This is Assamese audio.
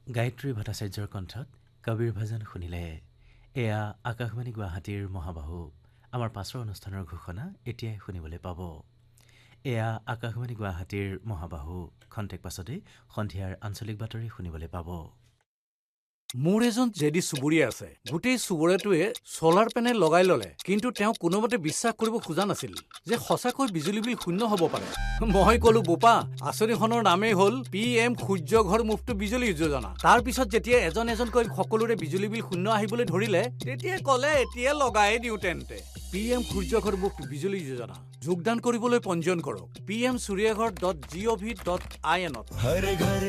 গায়ত্ৰী ভট্টাচাৰ্যৰ কণ্ঠত কবিৰ ভজন শুনিলে। এয়া আকাশবাণী গুৱাহাটীৰ মহাবাহু। আমাৰ পাছৰ অনুষ্ঠানৰ ঘোষণা এতিয়াই শুনিবলৈ পাব। এয়া আকাশবাণী গুৱাহাটীৰ মহাবাহু। খন্তেক পাছতেই সন্ধিয়াৰ আঞ্চলিক বাতৰি শুনিবলৈ পাব। মোৰ এজন জেডি চুবুৰীয়া আছে। গোটেই চুবুৰীয়াটোৱে ছলাৰ পেনেল লগাই ল'লে, কিন্তু তেওঁ কোনোমতে বিশ্বাস কৰিব খোজা নাছিল যে সঁচাকৈ বিজুলী বিল শূন্য হ'ব পাৰে। মই ক'লো, বোপা, আঁচনিখনৰ নামেই হ'ল PM সূৰ্য ঘৰ মুফ্ত বিজুলী যোজনা। তাৰ পিছত যেতিয়া এজন এজনকৈ সকলোৰে বিজুলী বিল শূন্য আহিবলৈ ধৰিলে, তেতিয়া ক'লে এতিয়া লগাই দিওঁ তেন্তে। PM সূৰ্য ঘৰ মুফ্ত বিজুলী যোজনা। যোগদান কৰিবলৈ পঞ্জীয়ন কৰক PM suryaghar.gov.in